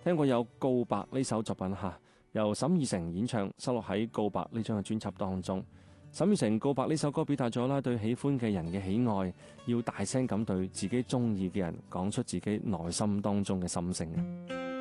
聽過有《告白》呢首作品嚇，由沈以誠演唱，收錄喺《告白》呢張嘅專輯當中。沈以誠《告白》呢首歌表達咗啦對喜歡嘅人嘅喜愛，要大聲咁對自己中意嘅人講出自己內心當中嘅心聲。